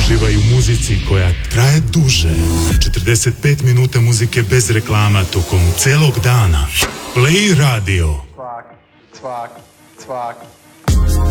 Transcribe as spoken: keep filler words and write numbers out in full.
uživaju u muzici koja traje duže. četrdeset pet minuta muzike bez reklama tokom celog dana. Play Radio. Cvak, cvak, cvak.